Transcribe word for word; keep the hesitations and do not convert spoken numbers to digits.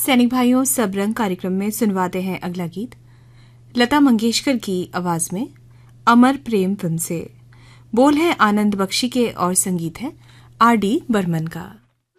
सैनिक भाइयों सब रंग कार्यक्रम में सुनवाते हैं अगला गीत लता मंगेशकर की आवाज में अमर प्रेम फिल्म से। बोल है आनंद बख्शी के और संगीत है आर डी बर्मन का।